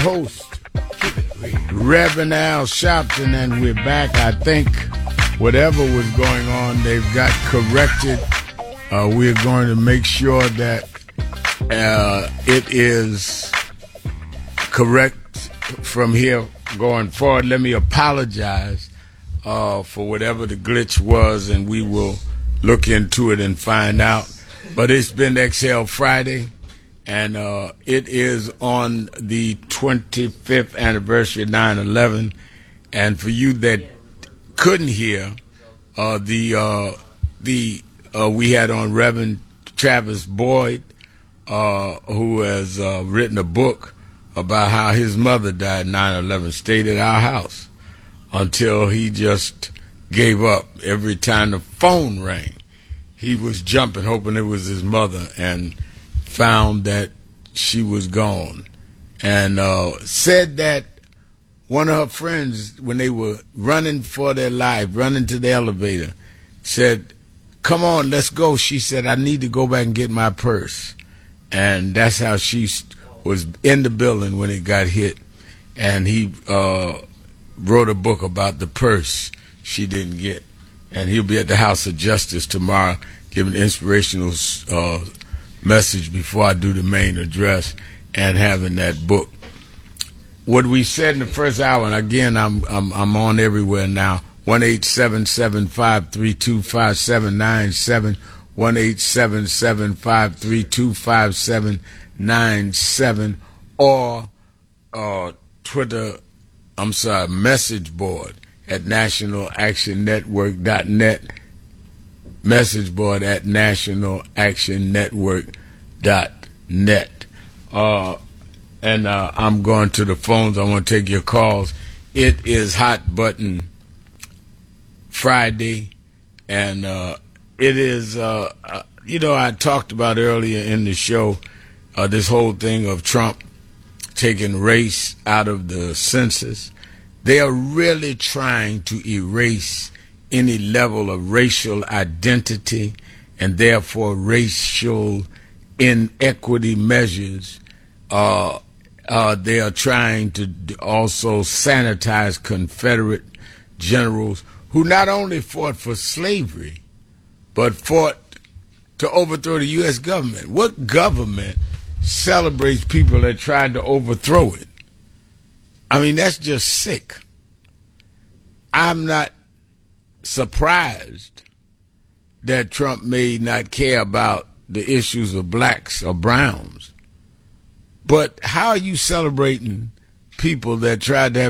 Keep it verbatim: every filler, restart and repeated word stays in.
Host, Reverend Al Sharpton, and we're back. I think whatever was going on, they've got corrected. Uh, we're going to make sure that uh, it is correct from here going forward. Let me apologize uh, for whatever the glitch was, and we will look into it and find out. But it's been Exhale Friday, and uh, it is on the twenty-fifth anniversary of nine eleven. And for you that couldn't hear, uh, the uh, the uh, we had on Reverend Travis Boyd, uh, who has uh, written a book about how his mother died nine eleven, stayed at our house until he just gave up. Every time the phone rang, he was jumping, hoping it was his mother, and found that she was gone. And uh, said that one of her friends, when they were running for their life, running to the elevator, said, "Come on, let's go." She said, "I need to go back and get my purse." And that's how she was in the building when it got hit. And he uh, wrote a book about the purse she didn't get. And he'll be at the House of Justice tomorrow giving an inspirational uh, message before I do the main address and having that book. What we said in the first hour, and again, I'm I'm, I'm on everywhere now, one eight seven seven, five three two, five seven nine seven, one eight seven seven, five three two, five seven nine seven, or uh, Twitter, I'm sorry, message board at national action network dot net, message board at national action network dot net. Uh, and uh, I'm going to the phones. I want to take your calls. It is Hot Button Friday, and uh, it is, uh, uh, you know, I talked about earlier in the show uh, this whole thing of Trump taking race out of the census. They are really trying to erase any level of racial identity and therefore racial inequity measures. Uh, uh, they are trying to also sanitize Confederate generals who not only fought for slavery, but fought to overthrow the U S government. What government celebrates people that tried to overthrow it? I mean, that's just sick. I'm not surprised that Trump may not care about the issues of blacks or browns. But how are you celebrating people that tried to have